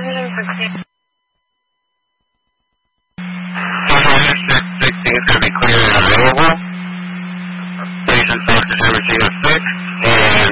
is going to be clear and available. Patient source is 6, and